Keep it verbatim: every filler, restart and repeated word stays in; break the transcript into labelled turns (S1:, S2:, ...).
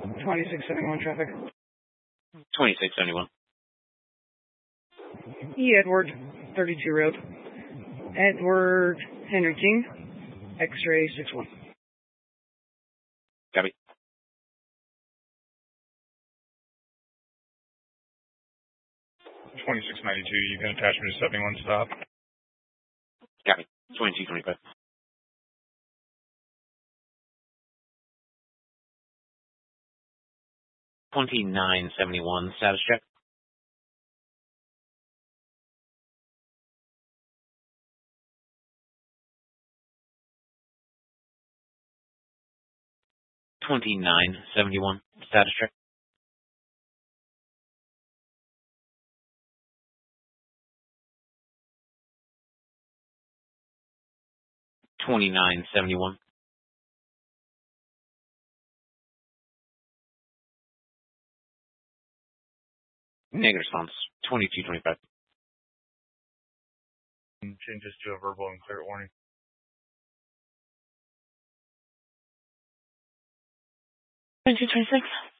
S1: twenty-six seventy-one traffic.
S2: twenty-six seventy-one.
S1: E. Edward, thirty-two Road. Edward Henry King, X-ray six one.
S2: Copy.
S3: twenty-six ninety-two, you can attach me to seventy-one stop.
S2: Copy. twenty-two twenty-five. twenty-nine seventy-one, status check. twenty-nine seventy-one, status check. twenty-nine seventy-one. Negative response, twenty-two twenty-five.
S3: Changes to a verbal and clear warning.
S4: twenty-two twenty-six.